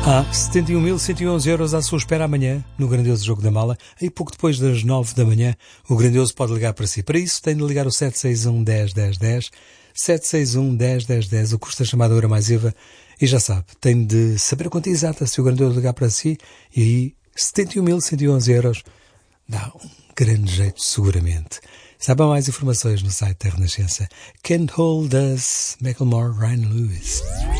Há 71.111 euros à sua espera amanhã, no grandioso Jogo da Mala. Aí pouco depois das 9 da manhã, o grandioso pode ligar para si. Para isso, tem de ligar o 761 10 10 10, 761 10 10 10, o custo da chamada hora mais IVA. E já sabe, tem de saber a quantia exata se o grandioso ligar para si. E aí, 71.111 euros dá um grande jeito, seguramente. Saiba mais informações no site da Renascença. Can't Hold Us, Macklemore, Ryan Lewis.